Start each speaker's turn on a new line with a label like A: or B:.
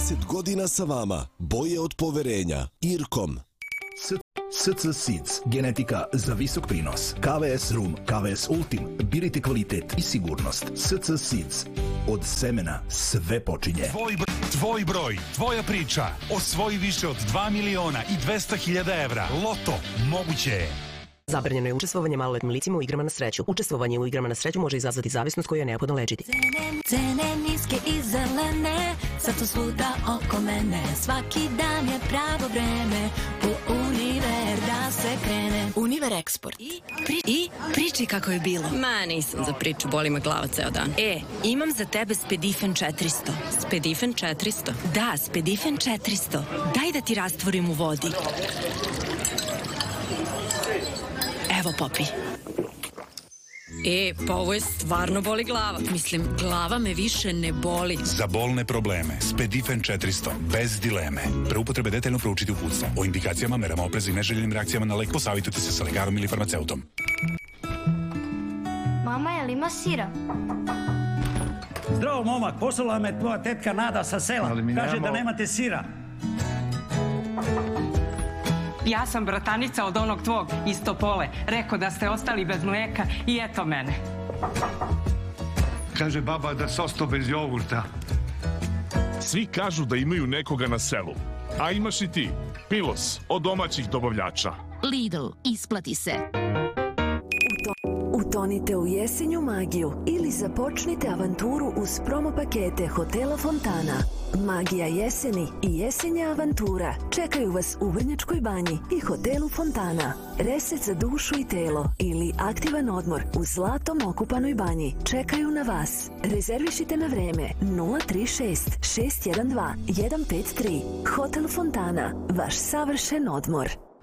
A: 30 godina sa vama. Boje od poverenja. Irkom.
B: SC Seeds, genetika za visok prinos. KVS Rum, KVS Ultim, birite kvalitet i sigurnost. SC Seeds, od semena sve počinje.
C: Tvoj broj, tvoja priča. Osvoji više od 2.200.000 evra. Loto, moguće je.
D: Zabranjeno je učestvovanje maloletnim licima u igrama na sreću. Učestvovanje u igrama na sreću može izazvati zavisnost koju je neophodno lečiti.
E: Cene niske i zelene, sad su svuda oko mene. Svaki dan je pravo vreme, u Univer da se krene. Univer Eksport. I priči kako je bilo.
F: Ma, nisam za priču, boli me glava ceo dan. Imam za tebe Spedifen 400. Spedifen 400? Da, Spedifen 400. Daj da ti rastvorim u vodi. Evo, popi. Pa ovo je stvarno boli glava. Mislim, glava me više ne boli.
C: Za bolne probleme, Spedifen 400, bez dileme. Pre upotrebe detaljno proučiti uputstvo. O indikacijama, merama opreza i neželjenim reakcijama na lek posavitujte se sa lekarom ili farmaceutom.
G: Mama, je li ima sira?
H: Zdravo, momak, poslala me tvoja tetka Nada sa sela. Kaže da nemate sira.
I: Ja sam bratanica od onog tvog iz Topole. Rekao da ste ostali bez mleka i eto mene.
J: Kaže baba da se ostao bez jogurta.
K: Svi kažu da imaju nekoga na selu. A imaš i ti. Pilos od domaćih dobavljača.
E: Lidl, isplati se.
L: Utonite u jesenju magiju ili započnite avanturu uz promo pakete Hotela Fontana. Magija jeseni i jesenja avantura čekaju vas u Vrnjačkoj banji i Hotelu Fontana. Reset za dušu i telo ili aktivan odmor u zlatom okupanoj banji čekaju na vas. Rezervišite na vreme 036 612 153. Hotel Fontana, vaš savršen odmor.